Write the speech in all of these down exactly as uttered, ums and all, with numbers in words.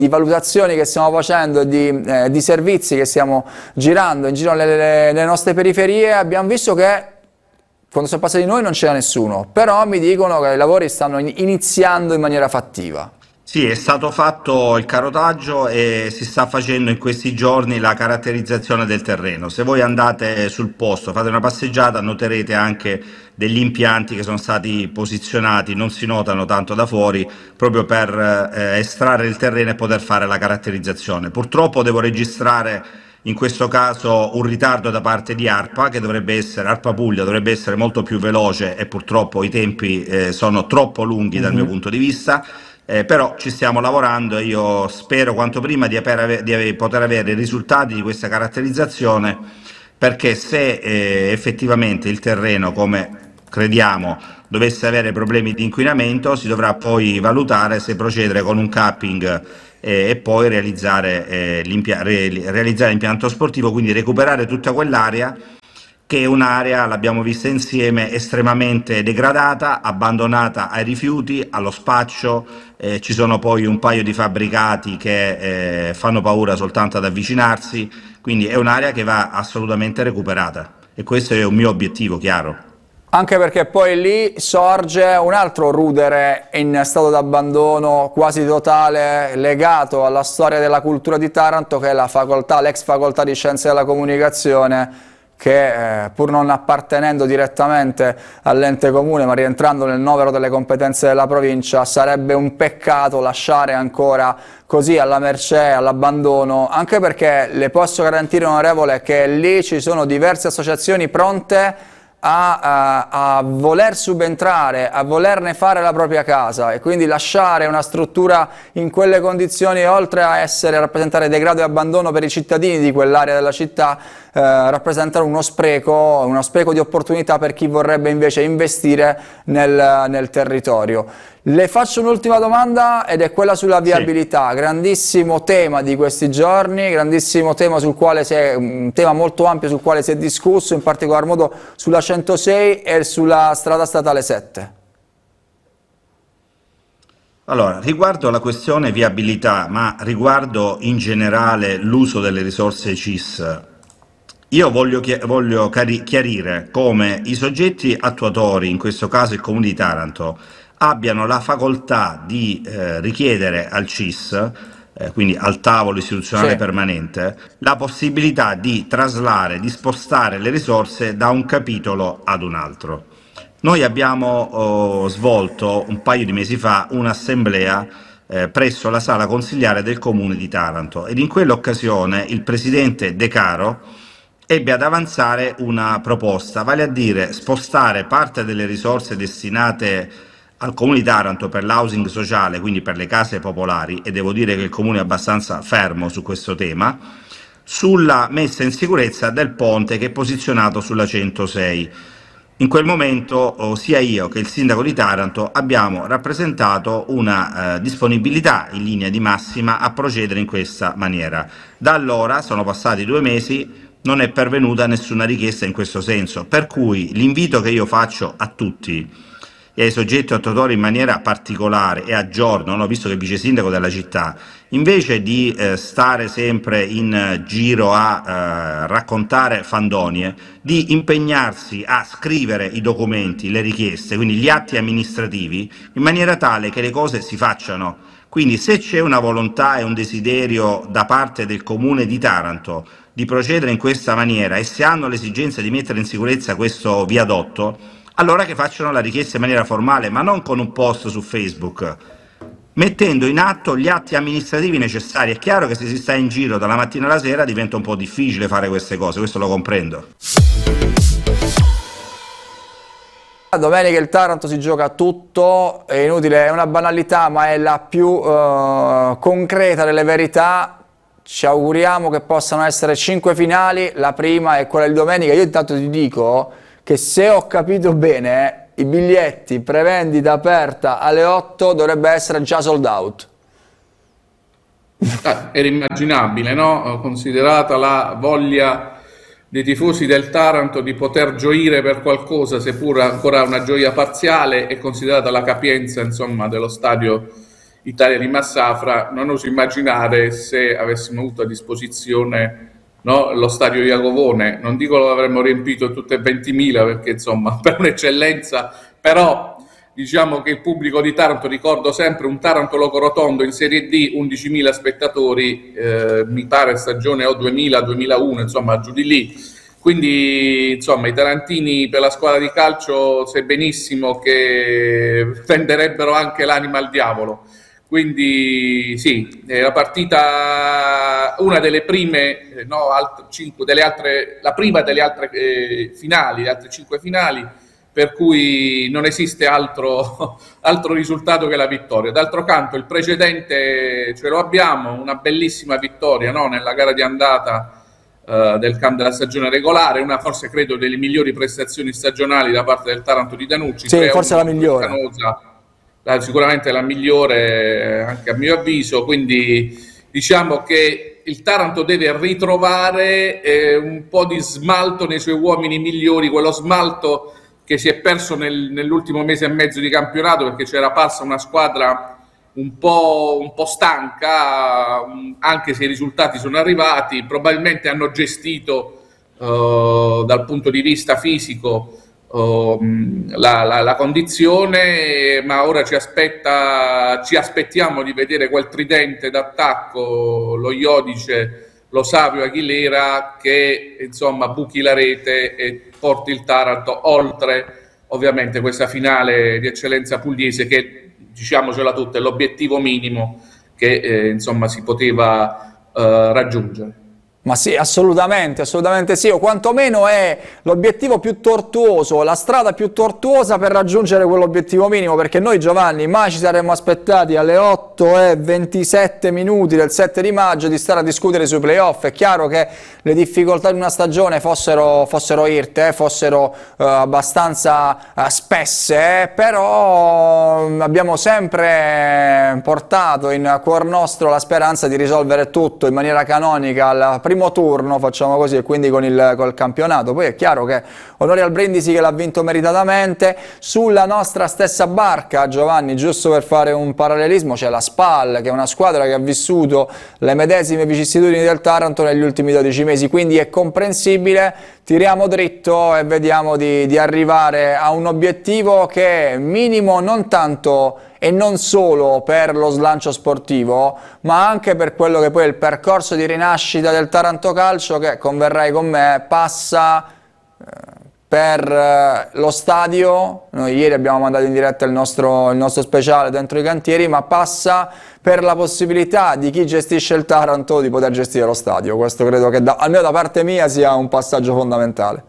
di valutazioni che stiamo facendo, di, eh, di servizi che stiamo girando in giro nelle, nelle nostre periferie, abbiamo visto che quando siamo passati noi non c'era nessuno, però mi dicono che i lavori stanno in- iniziando in maniera fattiva. Sì, è stato fatto il carotaggio e si sta facendo in questi giorni la caratterizzazione del terreno. Se voi andate sul posto, fate una passeggiata, noterete anche degli impianti che sono stati posizionati, non si notano tanto da fuori, proprio per eh, estrarre il terreno e poter fare la caratterizzazione. Purtroppo devo registrare in questo caso un ritardo da parte di ARPA, che dovrebbe essere, ARPA Puglia dovrebbe essere molto più veloce e purtroppo i tempi eh, sono troppo lunghi dal mio Mhm. punto di vista. Eh, però ci stiamo lavorando e io spero quanto prima di, aver, di aver, poter avere i risultati di questa caratterizzazione, perché se eh, effettivamente il terreno, come crediamo, dovesse avere problemi di inquinamento, si dovrà poi valutare se procedere con un capping eh, e poi realizzare, eh, l'impia- re- realizzare l'impianto sportivo, quindi recuperare tutta quell'area che è un'area, l'abbiamo vista insieme, estremamente degradata, abbandonata ai rifiuti, allo spaccio, eh, ci sono poi un paio di fabbricati che eh, fanno paura soltanto ad avvicinarsi, quindi è un'area che va assolutamente recuperata e questo è un mio obiettivo, chiaro. Anche perché poi lì sorge un altro rudere in stato d'abbandono quasi totale legato alla storia della cultura di Taranto, che è la facoltà, l'ex facoltà di Scienze della Comunicazione, che eh, pur non appartenendo direttamente all'ente comune ma rientrando nel novero delle competenze della provincia, sarebbe un peccato lasciare ancora così alla mercé, all'abbandono, anche perché le posso garantire, onorevole, che lì ci sono diverse associazioni pronte A, a, a voler subentrare, a volerne fare la propria casa, e quindi lasciare una struttura in quelle condizioni, oltre a essere a rappresentare degrado e abbandono per i cittadini di quell'area della città, eh, rappresentano uno spreco, uno spreco di opportunità per chi vorrebbe invece investire nel, nel territorio. Le faccio un'ultima domanda ed è quella sulla Sì. viabilità, grandissimo tema di questi giorni, grandissimo tema sul quale si è, un tema molto ampio sul quale si è discusso, in particolar modo sulla centosei e sulla strada statale sette. Allora, riguardo la questione viabilità, ma riguardo in generale l'uso delle risorse C I S, io voglio, chi- voglio cari- chiarire come i soggetti attuatori, in questo caso il Comune di Taranto, abbiano la facoltà di eh, richiedere al C I S, eh, quindi al tavolo istituzionale Sì. permanente, la possibilità di traslare, di spostare le risorse da un capitolo ad un altro. Noi abbiamo oh, svolto un paio di mesi fa un'assemblea eh, presso la sala consigliare del Comune di Taranto ed in quell'occasione il presidente De Caro ebbe ad avanzare una proposta, vale a dire spostare parte delle risorse destinate al Comune di Taranto per l'housing sociale, quindi per le case popolari, e devo dire che il Comune è abbastanza fermo su questo tema, sulla messa in sicurezza del ponte che è posizionato sulla centosei. In quel momento oh, sia io che il sindaco di Taranto abbiamo rappresentato una eh, disponibilità in linea di massima a procedere in questa maniera. Da allora, sono passati due mesi, non è pervenuta nessuna richiesta in questo senso, per cui l'invito che io faccio a tutti e ai soggetti attuatori in maniera particolare e a giorno, no, visto che è vice sindaco della città, invece di eh, stare sempre in eh, giro a eh, raccontare fandonie, di impegnarsi a scrivere i documenti, le richieste, quindi gli atti amministrativi, in maniera tale che le cose si facciano. Quindi se c'è una volontà e un desiderio da parte del Comune di Taranto di procedere in questa maniera e se hanno l'esigenza di mettere in sicurezza questo viadotto, allora che facciano la richiesta in maniera formale, ma non con un post su Facebook, mettendo in atto gli atti amministrativi necessari. È chiaro che se si sta in giro dalla mattina alla sera diventa un po' difficile fare queste cose, questo lo comprendo. Domenica il Taranto si gioca tutto, è inutile, è una banalità, ma è la più eh, concreta delle verità. Ci auguriamo che possano essere cinque finali, la prima è quella di domenica. Io intanto ti dico che, se ho capito bene, i biglietti prevendita aperta alle otto dovrebbe essere già sold out. Eh, era immaginabile, no? Considerata la voglia dei tifosi del Taranto di poter gioire per qualcosa, seppur ancora una gioia parziale, e considerata la capienza, insomma, dello stadio Italia di Massafra, non oso immaginare se avessimo avuto a disposizione, no, lo stadio Iacovone. Non dico lo avremmo riempito tutte e ventimila, perché insomma per un'eccellenza, però diciamo che il pubblico di Taranto, ricordo sempre un Taranto Loco Rotondo in Serie D, undicimila spettatori, eh, mi pare stagione o duemila duemilauno, insomma giù di lì. Quindi insomma i tarantini per la squadra di calcio sai benissimo che venderebbero anche l'anima al diavolo. Quindi sì, è la partita, una delle prime, eh, no, alt- cinque, delle altre, la prima delle altre eh, finali, le altre cinque finali, per cui non esiste altro, altro risultato che la vittoria. D'altro canto il precedente ce lo abbiamo, una bellissima vittoria, no, nella gara di andata Uh, del camp della stagione regolare, una forse credo delle migliori prestazioni stagionali da parte del Taranto di Danucci. Sì, forse la migliore. Canosa, la, sicuramente la migliore anche a mio avviso, quindi diciamo che il Taranto deve ritrovare eh, un po' di smalto nei suoi uomini migliori, quello smalto che si è perso nel, nell'ultimo mese e mezzo di campionato, perché c'era parsa una squadra un po', un po' stanca, anche se i risultati sono arrivati. Probabilmente hanno gestito uh, dal punto di vista fisico uh, la, la, la condizione, ma ora ci aspetta, ci aspettiamo di vedere quel tridente d'attacco, lo Iodice, lo Savio, Aguilera, che insomma buchi la rete e porti il Taranto oltre ovviamente questa finale di eccellenza pugliese, che diciamocela tutta, è l'obiettivo minimo che eh, insomma si poteva eh, raggiungere. Ma sì, assolutamente, assolutamente sì, o quantomeno è l'obiettivo più tortuoso, la strada più tortuosa per raggiungere quell'obiettivo minimo, perché noi, Giovanni, mai ci saremmo aspettati alle otto e ventisette minuti del sette di maggio di stare a discutere sui playoff. È chiaro che le difficoltà di una stagione fossero, fossero irte, fossero eh, abbastanza eh, spesse, eh, però abbiamo sempre portato in cuor nostro la speranza di risolvere tutto in maniera canonica al primo turno, facciamo così, e quindi con il col campionato. Poi è chiaro che onore al Brindisi che l'ha vinto meritatamente. Sulla nostra stessa barca, Giovanni, giusto per fare un parallelismo, c'è la Spal, che è una squadra che ha vissuto le medesime vicissitudini del Taranto negli ultimi dodici mesi, quindi è comprensibile. Tiriamo dritto e vediamo di, di arrivare a un obiettivo che è minimo non tanto e non solo per lo slancio sportivo, ma anche per quello che poi è il percorso di rinascita del Taranto Calcio, che, converrai con me, passa eh, per eh, lo stadio. Noi ieri abbiamo mandato in diretta il nostro, il nostro speciale dentro i cantieri, ma passa per la possibilità di chi gestisce il Taranto di poter gestire lo stadio. Questo credo che da, almeno da parte mia sia un passaggio fondamentale.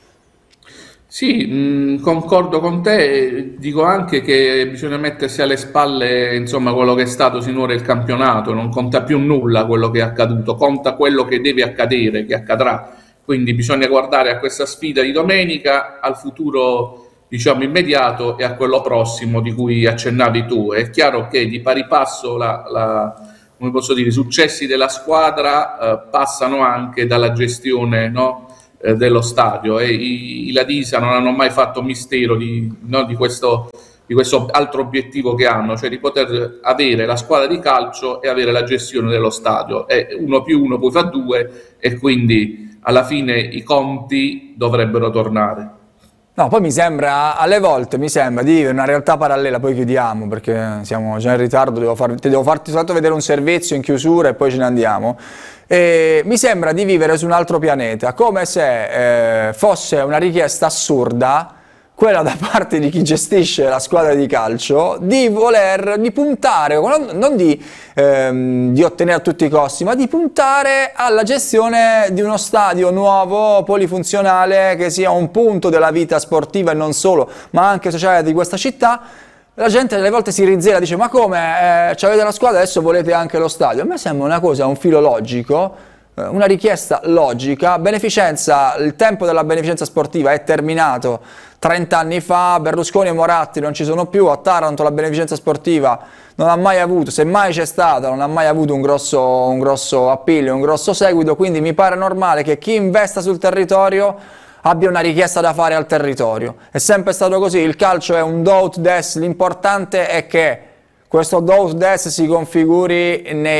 Sì, mh, concordo con te, dico anche che bisogna mettersi alle spalle insomma quello che è stato sinora il campionato, non conta più nulla quello che è accaduto, conta quello che deve accadere, che accadrà, quindi bisogna guardare a questa sfida di domenica, al futuro diciamo immediato e a quello prossimo di cui accennavi tu. È chiaro che di pari passo la, la, come posso dire, i successi della squadra eh, passano anche dalla gestione, no? dello stadio, e i, i Ladisa non hanno mai fatto mistero di, no, di, questo, di questo altro obiettivo che hanno, cioè di poter avere la squadra di calcio e avere la gestione dello stadio. E uno più uno poi fa due, e quindi alla fine i conti dovrebbero tornare. No, poi mi sembra, alle volte mi sembra di vivere una realtà parallela. Poi chiudiamo perché siamo già in ritardo, devo far, ti devo farti soltanto vedere un servizio in chiusura e poi ce ne andiamo. E mi sembra di vivere su un altro pianeta, come se eh, fosse una richiesta assurda quella da parte di chi gestisce la squadra di calcio di voler, di puntare, non, non di, ehm, di ottenere a tutti i costi, ma di puntare alla gestione di uno stadio nuovo, polifunzionale, che sia un punto della vita sportiva e non solo, ma anche sociale di questa città. La gente alle volte si rizzela, dice: ma come, eh, avete la squadra, adesso volete anche lo stadio? A me sembra una cosa, un filo logico, eh, una richiesta logica. Beneficenza, il tempo della beneficenza sportiva è terminato trenta anni fa, Berlusconi e Moratti non ci sono più, a Taranto la beneficenza sportiva non ha mai avuto, se mai c'è stata, non ha mai avuto un grosso, un grosso appeal, un grosso seguito, quindi mi pare normale che chi investa sul territorio abbia una richiesta da fare al territorio. È sempre stato così, il calcio è un do ut des, l'importante è che questo do ut des si configuri nei